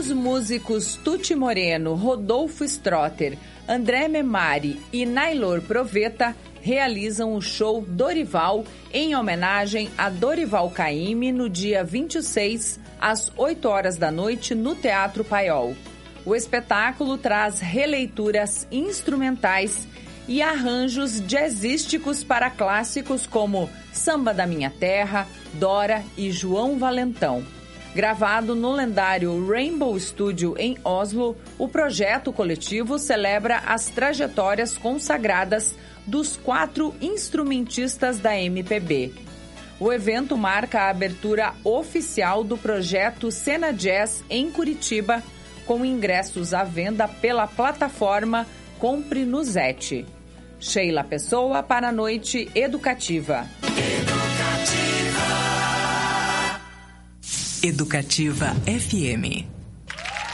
Os músicos Tuti Moreno, Rodolfo Strotter, André Memari e Nailor Proveta realizam o show Dorival em homenagem a Dorival Caymmi no dia 26, às 8 horas da noite, no Teatro Paiol. O espetáculo traz releituras instrumentais e arranjos jazzísticos para clássicos como Samba da Minha Terra, Dora e João Valentão. Gravado no lendário Rainbow Studio em Oslo, o projeto coletivo celebra as trajetórias consagradas dos 4 instrumentistas da MPB. O evento marca a abertura oficial do projeto Cena Jazz em Curitiba, com ingressos à venda pela plataforma Compre no Zete. Sheila Pessoa para a Noite Educativa. Educativa FM.